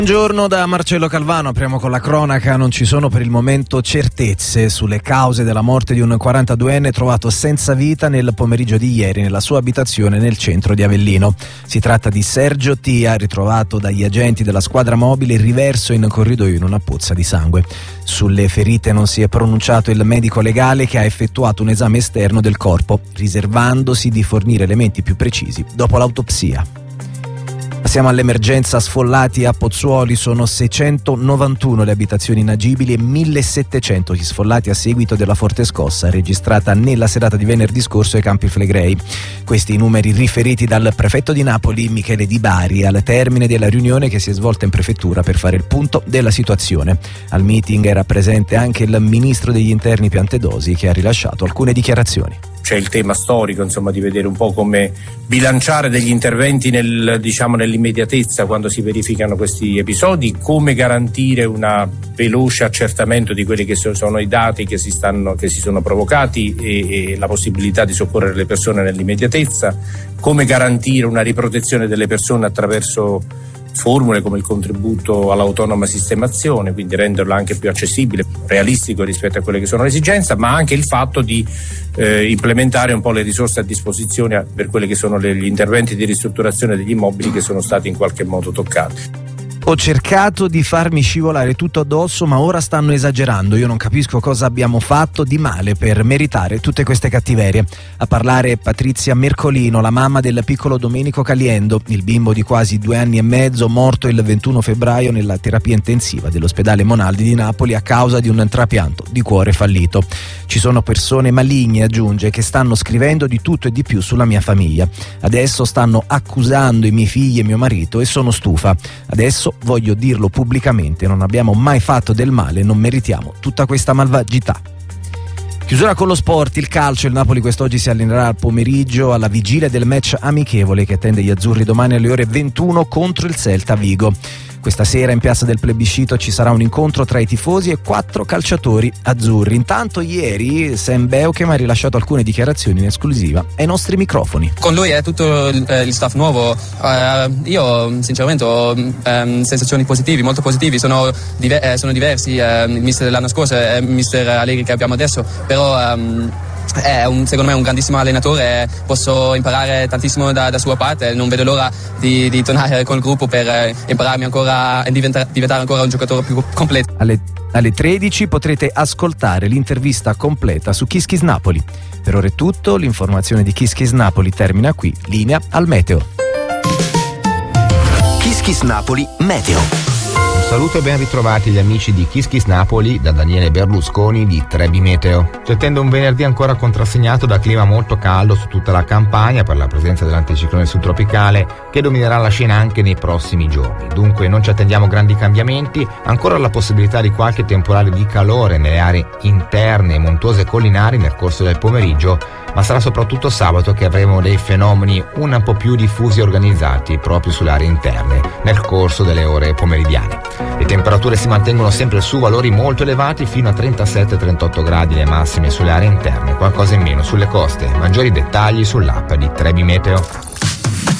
Buongiorno da Marcello Calvano, apriamo con la cronaca. Non ci sono per il momento certezze sulle cause della morte di un 42enne trovato senza vita nel pomeriggio di ieri nella sua abitazione nel centro di Avellino. Si tratta di Sergio Tia, ritrovato dagli agenti della squadra mobile riverso in corridoio in una pozza di sangue. Sulle ferite non si è pronunciato il medico legale, che ha effettuato un esame esterno del corpo, riservandosi di fornire elementi più precisi dopo l'autopsia. Passiamo all'emergenza sfollati a Pozzuoli. Sono 691 le abitazioni inagibili e 1700 gli sfollati a seguito della forte scossa registrata nella serata di venerdì scorso ai Campi Flegrei. Questi i numeri riferiti dal prefetto di Napoli Michele Di Bari al termine della riunione che si è svolta in prefettura per fare il punto della situazione. Al meeting era presente anche il ministro degli interni Piantedosi, che ha rilasciato alcune dichiarazioni. C'è il tema storico, di vedere un po' come bilanciare degli interventi nell'immediatezza quando si verificano questi episodi, come garantire un veloce accertamento di quelli che sono i dati che si sono provocati e la possibilità di soccorrere le persone nell'immediatezza, come garantire una riprotezione delle persone attraverso formule come il contributo all'autonoma sistemazione, quindi renderlo anche più accessibile, realistico rispetto a quelle che sono le esigenze, ma anche il fatto di implementare un po' le risorse a disposizione per quelli che sono gli interventi di ristrutturazione degli immobili che sono stati in qualche modo toccati. Ho cercato di farmi scivolare tutto addosso, ma ora stanno esagerando. Io non capisco cosa abbiamo fatto di male per meritare tutte queste cattiverie. A parlare Patrizia Mercolino, la mamma del piccolo Domenico Caliendo, il bimbo di quasi 2 anni e mezzo morto il 21 febbraio nella terapia intensiva dell'ospedale Monaldi di Napoli a causa di un trapianto di cuore fallito. Ci sono persone maligne, aggiunge, che stanno scrivendo di tutto e di più sulla mia famiglia. Adesso stanno accusando i miei figli e mio marito e sono stufa. Adesso voglio dirlo pubblicamente, non abbiamo mai fatto del male, non meritiamo tutta questa malvagità. Chiusura con lo sport, il calcio. Il Napoli quest'oggi si allenerà al pomeriggio alla vigilia del match amichevole che attende gli azzurri domani alle ore 21 contro il Celta Vigo. Questa sera in Piazza del Plebiscito ci sarà un incontro tra i tifosi e 4 calciatori azzurri. Intanto ieri Sam Beukem ha rilasciato alcune dichiarazioni in esclusiva ai nostri microfoni. Con lui è tutto il staff nuovo. Io sinceramente ho sensazioni positive, molto positivi. Sono diversi. Il mister dell'anno scorso è il mister Allegri che abbiamo adesso, però è secondo me un grandissimo allenatore, posso imparare tantissimo da sua parte, non vedo l'ora di tornare col gruppo per impararmi ancora e diventare ancora un giocatore più completo. Alle 13 potrete ascoltare l'intervista completa su Kiss Kiss Napoli. Per ora è tutto, l'informazione di Kiss Kiss Napoli termina qui, linea al meteo. Kiss Kiss Napoli Meteo. Saluto e ben ritrovati gli amici di Kiss Kiss Napoli da Daniele Berlusconi di Trebi Meteo. Si attende un venerdì ancora contrassegnato da clima molto caldo su tutta la Campania per la presenza dell'anticiclone subtropicale che dominerà la scena anche nei prossimi giorni. Dunque non ci attendiamo grandi cambiamenti, ancora la possibilità di qualche temporale di calore nelle aree interne e montuose collinari nel corso del pomeriggio, ma sarà soprattutto sabato che avremo dei fenomeni un po' più diffusi e organizzati proprio sulle aree interne nel corso delle ore pomeridiane. Le temperature si mantengono sempre su valori molto elevati fino a 37-38 gradi le massime sulle aree interne, qualcosa in meno sulle coste. Maggiori dettagli sull'app di Trebi Meteo.